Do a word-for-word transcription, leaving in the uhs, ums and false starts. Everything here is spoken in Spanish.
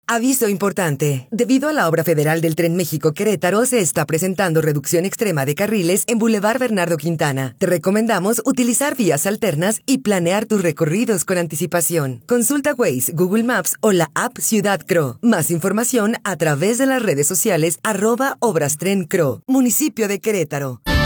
Aviso importante. Debido a la obra federal del Tren México-Querétaro, se está presentando reducción extrema de carriles en Boulevard Bernardo Quintana. Te recomendamos utilizar vías alternas y planear tus recorridos con anticipación. Consulta Waze, Google Maps o la app Ciudad Cro. Más información a través de las redes sociales arroba Obras Tren Cro, municipio de Querétaro.